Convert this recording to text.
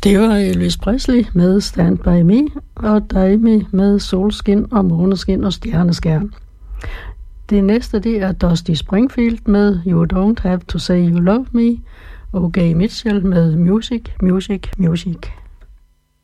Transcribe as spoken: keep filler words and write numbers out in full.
Det var Elvis Presley med Stand By Me, og Daimi med Solskin og Måneskin og Stjerneskærm. Det næste, det er Dusty Springfield med You Don't Have To Say You Love Me, og Gay Mitchell med Music, Music, Music.